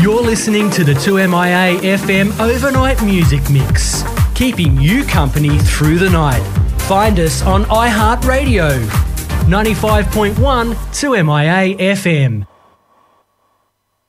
You're listening to the 2MIA FM Overnight Music Mix, keeping you company through the night. Find us on iHeartRadio, 95.1 2MIA FM.